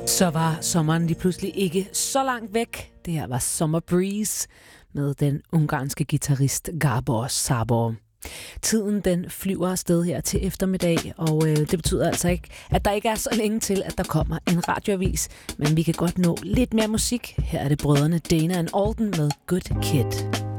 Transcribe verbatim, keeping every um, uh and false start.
Så var sommeren lige pludselig ikke så langt væk. Det her var Summer Breeze med den ungarske guitarist Gabor Szabó. Tiden den flyver afsted her til eftermiddag, og øh, det betyder altså ikke, at der ikke er så længe til, at der kommer en radioavis. Men vi kan godt nå lidt mere musik. Her er det brødrene Dana and Alden med Good Kid.